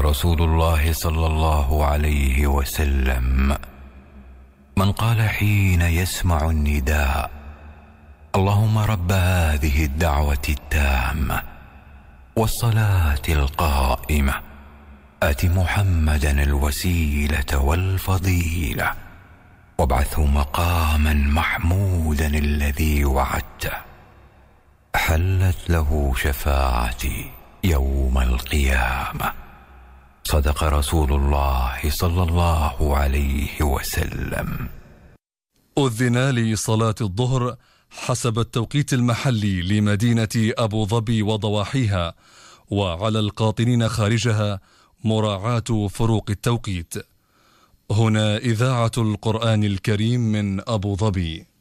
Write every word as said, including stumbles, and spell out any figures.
رسول الله صلى الله عليه وسلم: من قال حين يسمع النداء: اللهم رب هذه الدعوة التامة والصلاة القائمة آت محمدا الوسيلة والفضيلة وابعثه مقاما محمودا الذي وعدته، حلت له شفاعتي يوم القيامة. صدق رسول الله صلى الله عليه وسلم. أذن لصلاة الظهر حسب التوقيت المحلي لمدينة أبو ظبي وضواحيها، وعلى القاطنين خارجها مراعاة فروق التوقيت. هنا إذاعة القرآن الكريم من أبو ظبي.